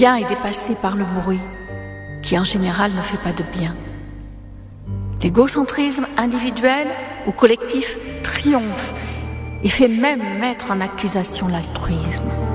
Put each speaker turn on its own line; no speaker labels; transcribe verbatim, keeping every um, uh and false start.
bien est dépassé par le bruit, qui en général ne fait pas de bien. L'égocentrisme individuel ou collectif triomphe et fait même mettre en accusation l'altruisme.